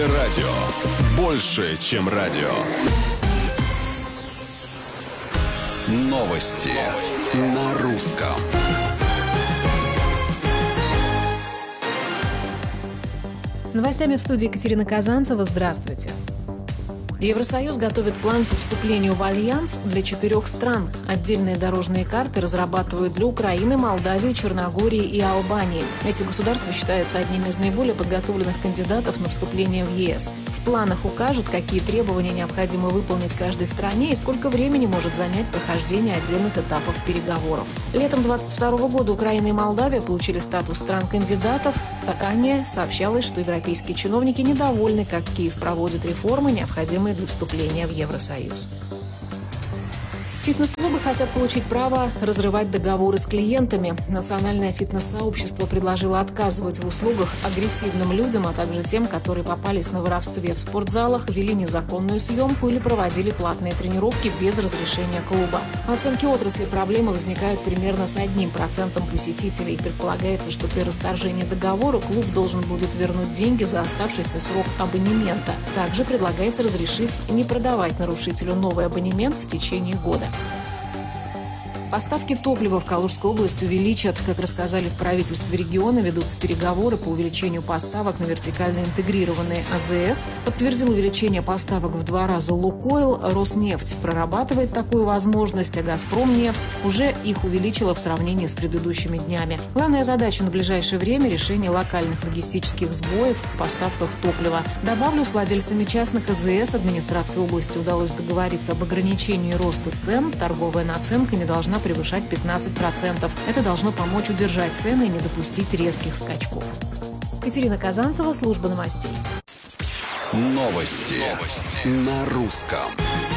Радио. Больше, чем радио. Новости на русском. С новостями в студии Екатерина Казанцева. Здравствуйте. Евросоюз готовит план по вступлению в Альянс для 4 стран. Отдельные дорожные карты разрабатывают для Украины, Молдавии, Черногории и Албании. Эти государства считаются одними из наиболее подготовленных кандидатов на вступление в ЕС. В планах укажут, какие требования необходимо выполнить каждой стране и сколько времени может занять прохождение отдельных этапов переговоров. Летом 2022 года Украина и Молдавия получили статус стран-кандидатов. Ранее сообщалось, что европейские чиновники недовольны, как Киев проводит реформы, необходимые для вступления в Евросоюз. Фитнес-клубы хотят получить право разрывать договоры с клиентами. Национальное фитнес-сообщество предложило отказывать в услугах агрессивным людям, а также тем, которые попались на воровстве в спортзалах, вели незаконную съемку или проводили платные тренировки без разрешения клуба. В оценке отрасли проблемы возникают примерно с 1% посетителей. Предполагается, что при расторжении договора клуб должен будет вернуть деньги за оставшийся срок абонемента. Также предлагается разрешить не продавать нарушителю новый абонемент в течение года. Поставки топлива в Калужской области увеличат. Как рассказали в правительстве региона, ведутся переговоры по увеличению поставок на вертикально интегрированные АЗС. Подтвердил увеличение поставок в 2 раза «Лукойл». Роснефть прорабатывает такую возможность, а «Газпромнефть» уже их увеличила в сравнении с предыдущими днями. Главная задача на ближайшее время – решение локальных логистических сбоев в поставках топлива. Добавлю, с владельцами частных АЗС администрации области удалось договориться об ограничении роста цен. Торговая наценка не должна превышать 15%. Это должно помочь удержать цены и не допустить резких скачков. Екатерина Казанцева, служба новостей. Новости на русском.